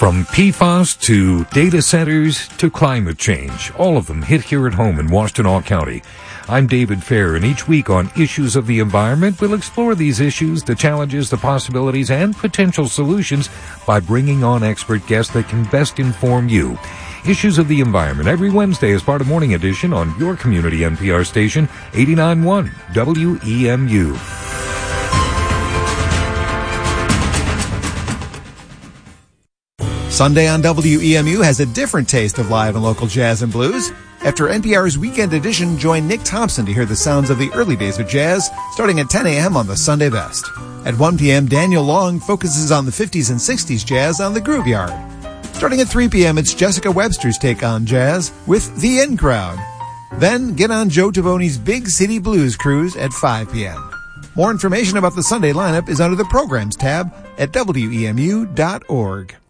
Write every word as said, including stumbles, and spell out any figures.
From P FAS to data centers to climate change, all of them hit here at home in Washtenaw County. I'm David Fair, and each week on Issues of the Environment, we'll explore these issues, the challenges, the possibilities, and potential solutions by bringing on expert guests that can best inform you. Issues of the Environment every Wednesday as part of Morning Edition on your community N P R station, eighty-nine point one W E M U. Sunday on W E M U has a different taste of live and local jazz and blues. After N P R's Weekend Edition, join Nick Thompson to hear the sounds of the early days of jazz, starting at ten a.m. on the Sunday Best. At one p.m., Daniel Long focuses on the fifties and sixties jazz on the Groove Yard. Starting at three p.m., it's Jessica Webster's take on jazz with The In Crowd. Then get on Joe Taboni's Big City Blues Cruise at five p.m. More information about the Sunday lineup is under the Programs tab at W E M U dot org.